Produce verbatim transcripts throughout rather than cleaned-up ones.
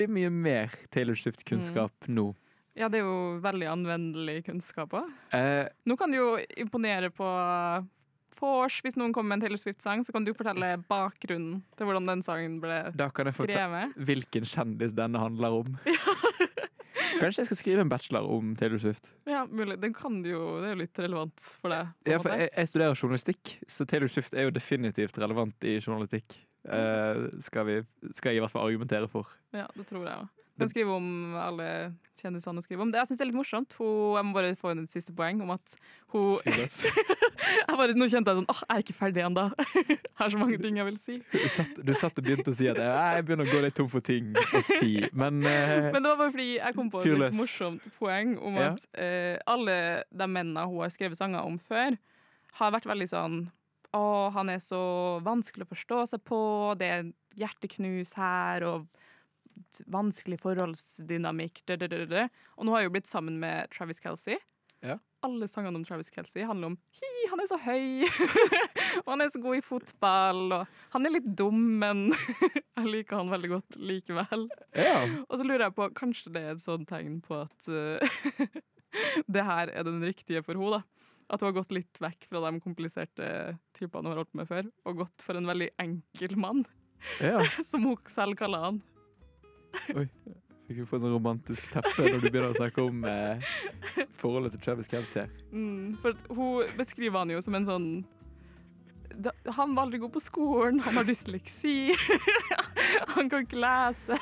Det er mye mer Taylor Swift-kunnskap mm. nå. Ja, det er jo veldig anvendelig kunnskap også. Eh, nå kan du jo imponere på Vors. Hvis noen kommer med en Taylor Swift-sang, så kan du fortelle bakgrunnen til hvordan den sangen ble skrevet. Da kan jeg fortelle hvilken kjendis denne handler om. Kanskje jeg skal skrive en bachelor om Taylor Swift? Ja, mulig. Den kan jo, det er jo litt relevant for deg. Ja, for jeg, jeg studerer journalistikk, så Taylor Swift er jo definitivt relevant i journalistikk. Uh, skal, vi, skal jeg i hvert fall argumentere for. Ja, det tror jeg også. Hun skriver om alle kjendisene hun skriver om. Det, jeg synes det er litt morsomt. Hun, jeg må bare få inn et siste poeng om at hun... jeg bare, nå kjente jeg sånn, åh, jeg er ikke ferdig enda. Jeg har så mange ting jeg vil si. Du satt, du satt og begynte å si at jeg, jeg begynner å gå litt tom for ting å si, men... Uh, men det var bare fordi jeg kom på et litt morsomt poeng om ja. at uh, alle de mennene hun har skrevet sanger om før, har vært veldig sånn, åh, han er så vanskelig å forstå seg på, det er hjerteknus her, og vanskelig forholdsdynamikk, dødødødø. Og nå har jeg jo blitt sammen med Travis Kelce. Ja. Alle sangene om Travis Kelce handler om hi, han er så høy, og han er så god i fotball, og han er litt dum, men jeg liker han veldig godt likevel. Ja. Og så lurer jeg på, kanskje det er et sånt tegn på at uh, det her er den riktige for henne, da. At hun har gått litt vekk fra de kompliserte typene hun har holdt med før, og gått for en veldig enkel mann, ja. som hun selv kaller han. Oi, fikk vi få en sånn romantisk teppe når du begynner å snakke om eh, forholdet til Travis Kelce. Mm, for hun beskriver han jo som en sånn da, han var aldri god på skolen, han har dysleksi, han kan ikke lese.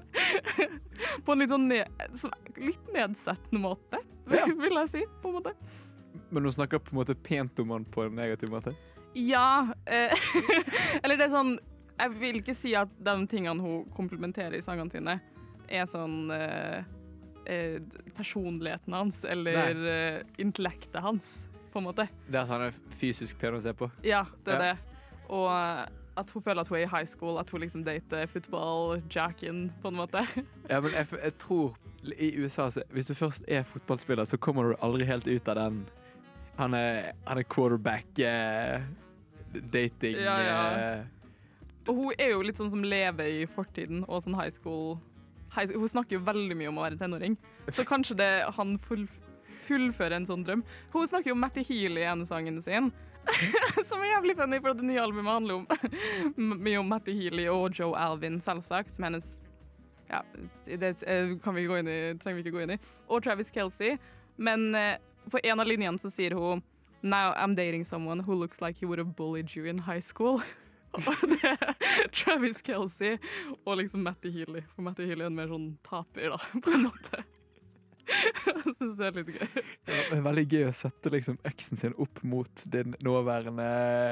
På en litt sånn ned, så, litt nedsettende måte, ja. vil jeg si, på en måte. Men hun snakker på en måte pent om han på en negativ måte? Ja, eh, eller det er sånn, jeg vil ikke si at de tingene hun komplementerer i sangene sine er sånn eh, eh, personligheten hans, eller eh, intellektet hans, på en måte. Det er at han er fysisk pen å se på? Ja, det er ja. det. Og at hun føler at hun er i high school, at hun liksom dater football-jacken, på en måte. Ja, men jeg, jeg tror i U S A, så, hvis du først er fotballspiller, så kommer du aldri helt ut av den. Han er, han er quarterback, eh, dating. Ja, ja. Eh. Og hun er jo litt sånn som lever i fortiden, og sånn high school. High, hun snakker jo veldig mye om å være tenåring, så kanskje det han full, fullfører en sånn drøm. Hun snakker jo om Matty Healy i en sangen sin, som er jævlig funny, for at det nye albumet handler om mye om Matty Healy og Joe Alvin, selvsagt, som hennes, ja, det kan vi gå inn i, trenger vi ikke gå inn i, og Travis Kelce, men på en av linjene så sier hun «Now I'm dating someone who looks like he would have bullied you in high school». Og det er Travis Kelce og liksom Matty Healy. For Matty Healy er en mer sånn taper, da, på en måte. Jeg synes det er litt gøy. Ja, det er veldig gøy å sette liksom eksen sin opp mot din nåværende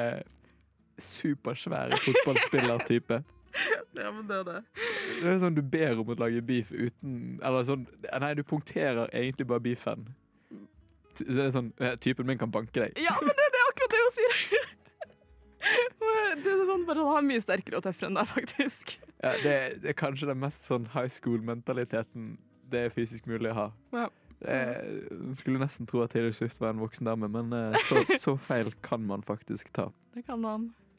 supersvære fotballspillertype. Ja, men det er det. Det er sånn du ber om å lage beef uten, eller sånn, nei, du punkterer egentlig bare beefen. Så det er sånn, typen min kan banke deg. Ja, men det, det er akkurat det hun sier. Det er sånn, bare han er mye sterkere og tøffere enn deg, faktisk. Ja, det, det er kanskje den mest sånn high school-mentaliteten det er fysisk mulig å ha. Ja. Jeg skulle nesten tro at Taylor Swift var en voksen dame, men så, så feil kan man faktisk ta. Det kan man.